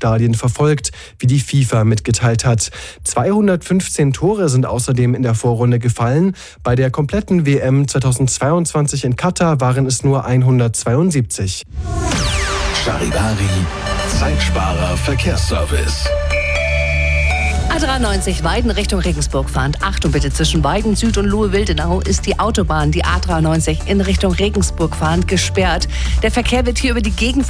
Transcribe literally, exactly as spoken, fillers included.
Stadien verfolgt, wie die FIFA mitgeteilt hat. zweihundertfünfzehn Tore sind außerdem in der Vorrunde gefallen. Bei der kompletten W M zweitausendzweiundzwanzig in Katar waren es nur hundertzweiundsiebzig. Charivari, Zeitsparer Verkehrsservice. A dreiundneunzig Weiden Richtung Regensburg fahrend. Achtung bitte, zwischen Weiden Süd und Lohe-Wildenau ist die Autobahn, die A dreiundneunzig in Richtung Regensburg fahrend, gesperrt. Der Verkehr wird hier über die Gegend